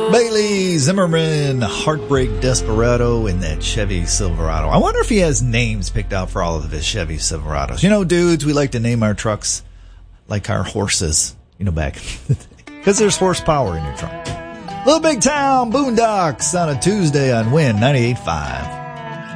Bailey Zimmerman, Heartbreak Desperado in that Chevy Silverado. I wonder if he has names picked out for all of his Chevy Silverados. You know, dudes, we like to name our trucks like our horses, back in the day. Because there's horsepower in your trunk. Little Big Town Boondocks on a Tuesday on Win 98.5.